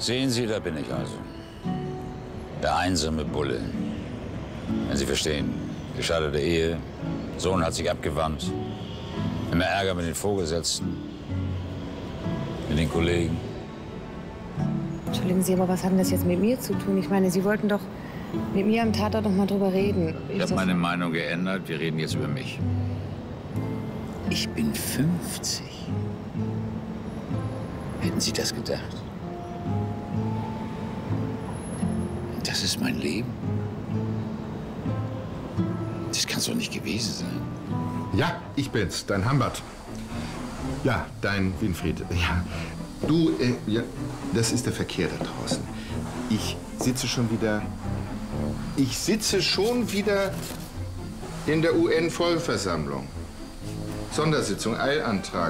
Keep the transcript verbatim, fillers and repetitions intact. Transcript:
Sehen Sie, da bin ich also. Der einsame Bulle. Wenn Sie verstehen, gescheiterte Ehe, Sohn hat sich abgewandt, immer Ärger mit den Vorgesetzten, mit den Kollegen. Entschuldigen Sie, aber was hat denn das jetzt mit mir zu tun? Ich meine, Sie wollten doch mit mir am Tatort noch mal drüber reden. Ich habe meine Meinung geändert. Wir reden jetzt über mich. Ich bin fünfzig. Hätten Sie das gedacht? Das ist mein Leben. Das kann es doch nicht gewesen sein. Ja, ich bin's, dein Hambert. Ja, dein Winfried. Ja, du, äh, ja, das ist der Verkehr da draußen. Ich sitze schon wieder... Ich sitze schon wieder in der U N-Vollversammlung. Sondersitzung, Eilantrag.